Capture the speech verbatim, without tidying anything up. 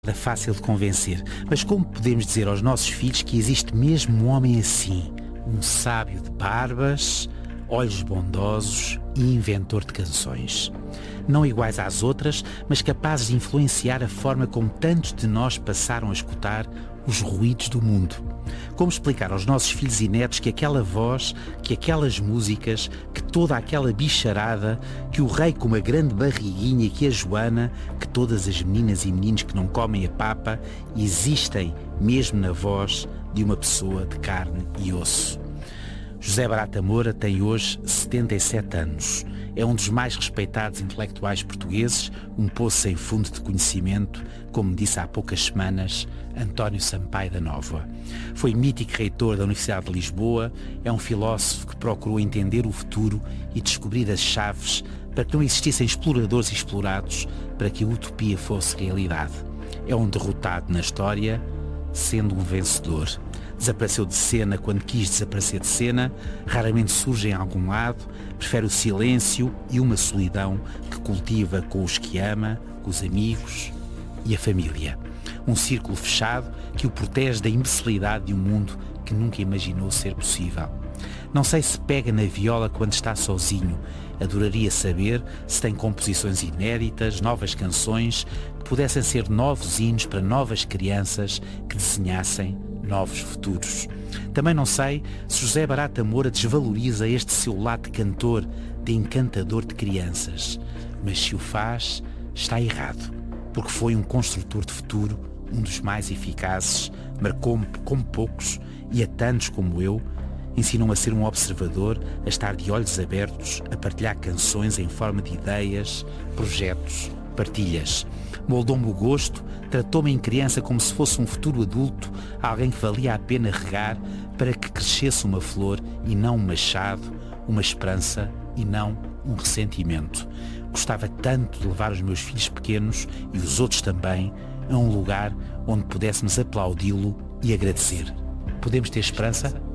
É fácil de convencer, mas como podemos dizer aos nossos filhos que existe mesmo um homem assim, um sábio de barbas, olhos bondosos e inventor de canções? Não iguais às outras, mas capazes de influenciar a forma como tantos de nós passaram a escutar os ruídos do mundo. Como explicar aos nossos filhos e netos que aquela voz, que aquelas músicas, que toda aquela bicharada, que o rei com uma grande barriguinha, que a Joana, que todas as meninas e meninos que não comem a papa, existem mesmo na voz de uma pessoa de carne e osso. José Barata Moura tem hoje setenta e sete anos. É um dos mais respeitados intelectuais portugueses, um poço sem fundo de conhecimento, como disse há poucas semanas António Sampaio da Nova. Foi mítico reitor da Universidade de Lisboa, é um filósofo que procurou entender o futuro e descobrir as chaves para que não existissem exploradores e explorados, para que a utopia fosse realidade. É um derrotado na história, sendo um vencedor. Desapareceu de cena quando quis desaparecer de cena, raramente surge em algum lado, prefere o silêncio e uma solidão que cultiva com os que ama, com os amigos e a família. Um círculo fechado que o protege da imbecilidade de um mundo que nunca imaginou ser possível. Não sei se pega na viola quando está sozinho. Adoraria saber se tem composições inéditas, novas canções, que pudessem ser novos hinos para novas crianças que desenhassem novos futuros. Também não sei se José Barata Moura desvaloriza este seu lado de cantor, de encantador de crianças. Mas se o faz, está errado, porque foi um construtor de futuro, um dos mais eficazes, marcou-me como poucos e a tantos como eu, ensinou-me a ser um observador, a estar de olhos abertos, a partilhar canções em forma de ideias, projetos, partilhas. Moldou-me o gosto, tratou-me em criança como se fosse um futuro adulto, alguém que valia a pena regar para que crescesse uma flor e não um machado, uma esperança e não um ressentimento. Gostava tanto de levar os meus filhos pequenos e os outros também a um lugar onde pudéssemos aplaudi-lo e agradecer. Podemos ter esperança?